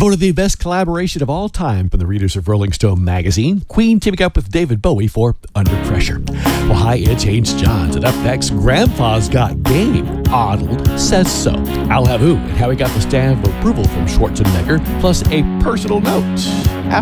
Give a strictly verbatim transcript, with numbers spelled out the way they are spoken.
Voted the best collaboration of all time from the readers of Rolling Stone magazine, Queen teaming up with David Bowie for Under Pressure. Well, hi, it's Haynes Johns, and up next, Grandpa's Got Game. Arnold Says So. I'll have who and how he got the stamp of approval from Schwarzenegger, plus a personal note after